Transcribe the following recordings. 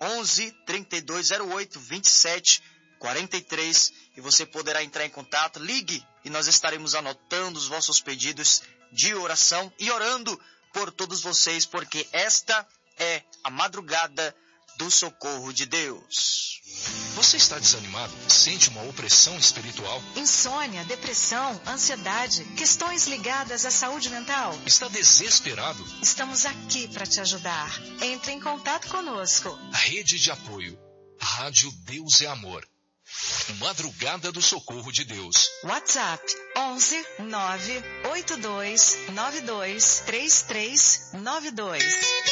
11 3208 2743 e você poderá entrar em contato. Ligue e nós estaremos anotando os vossos pedidos de oração e orando por todos vocês, porque esta é a madrugada do socorro de Deus. Você está desanimado? Sente uma opressão espiritual? Insônia, depressão, ansiedade, questões ligadas à saúde mental? Está desesperado? Estamos aqui para te ajudar. Entre em contato conosco. Rede de apoio. Rádio Deus é Amor. Madrugada do Socorro de Deus. WhatsApp 11 982 92 3392.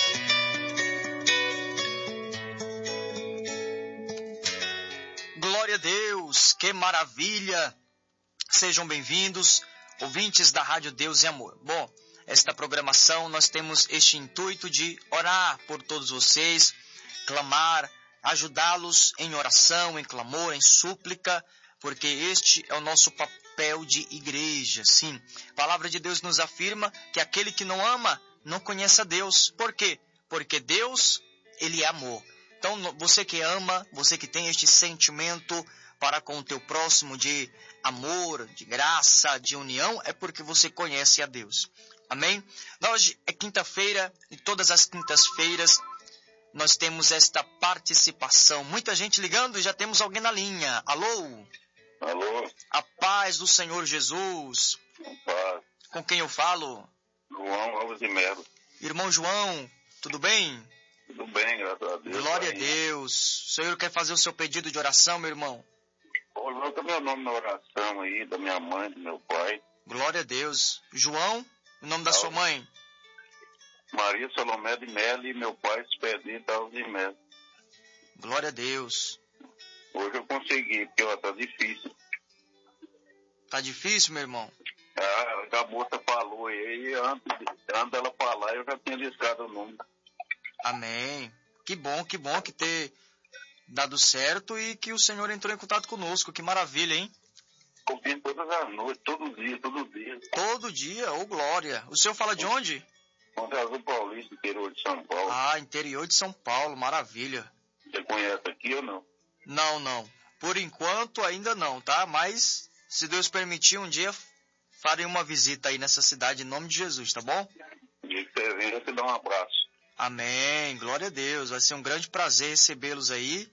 Glória a Deus, que maravilha! Sejam bem-vindos, ouvintes da Rádio Deus e Amor. Bom, esta programação nós temos este intuito de orar por todos vocês, clamar, ajudá-los em oração, em clamor, em súplica, porque este é o nosso papel de igreja. Sim, a palavra de Deus nos afirma que aquele que não ama não conhece a Deus. Por quê? Porque Deus, Ele é amor. Então, você que ama, você que tem este sentimento para com o teu próximo de amor, de graça, de união, é porque você conhece a Deus. Amém? Hoje é quinta-feira e todas as quintas-feiras nós temos esta participação. Muita gente ligando e já temos alguém na linha. Alô? Alô? A paz do Senhor Jesus. Paz. Com quem eu falo? João Alves de Melo. Irmão João, tudo bem? Tudo bem, graças a Deus. Glória a Deus. O Senhor quer fazer o seu pedido de oração, meu irmão? Coloca meu nome na oração aí, da minha mãe, do meu pai. Glória a Deus. João, o nome da sua mãe? Maria Salomé de Melo e meu pai Expedito Alves de Melo. Glória a Deus. Hoje eu consegui, porque ó, tá difícil. Tá difícil, meu irmão? A moça falou aí, antes dela falar, eu já tinha discado o número. Amém. Que bom que ter dado certo e que o Senhor entrou em contato conosco. Que maravilha, hein? Ouvindo todas as noites, todo dia. Todo dia, ô glória. O senhor fala de onde? Monte Azul Paulista, interior de São Paulo. Ah, interior de São Paulo, maravilha. Você conhece aqui ou não? Não. Por enquanto ainda não, tá? Mas, se Deus permitir, um dia farei uma visita aí nessa cidade em nome de Jesus, tá bom? E que você venha, eu te dou um abraço. Amém, glória a Deus. Vai ser um grande prazer recebê-los aí.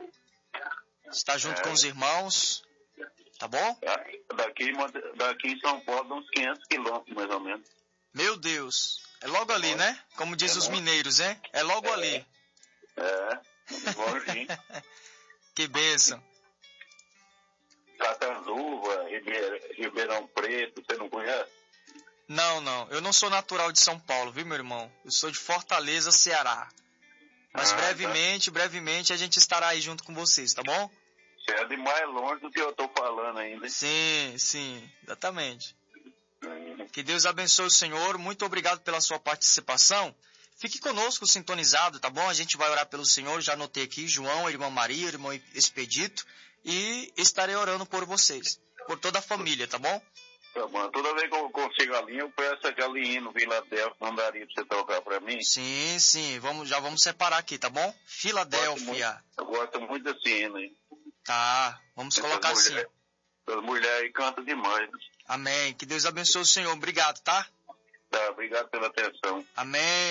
Estar junto com os irmãos, tá bom? Daqui em São Paulo, uns 500 quilômetros, mais ou menos. Meu Deus, é logo ali, né? Como diz os mineiros, né? É logo ali. Longinho. Que bênção. Catanduva, Ribeirão Preto, você não conhece? Não. Eu não sou natural de São Paulo, viu, meu irmão? Eu sou de Fortaleza, Ceará. Mas brevemente a gente estará aí junto com vocês, tá bom? Você é de mais longe do que eu tô falando ainda. Sim, exatamente. Que Deus abençoe o senhor. Muito obrigado pela sua participação. Fique conosco, sintonizado, tá bom? A gente vai orar pelo senhor. Já anotei aqui, João, irmã Maria, irmão Expedito. E estarei orando por vocês, por toda a família, tá bom? Tá bom. Toda vez que eu consigo a linha, eu peço aquela linha no Filadélfia. Não daria pra você trocar pra mim? Sim. Já vamos separar aqui, tá bom? Filadélfia. Eu gosto muito desse hino aí. Tá, vamos colocar assim. As mulheres aí cantam demais. Amém. Que Deus abençoe o senhor. Obrigado, tá? Tá, obrigado pela atenção. Amém.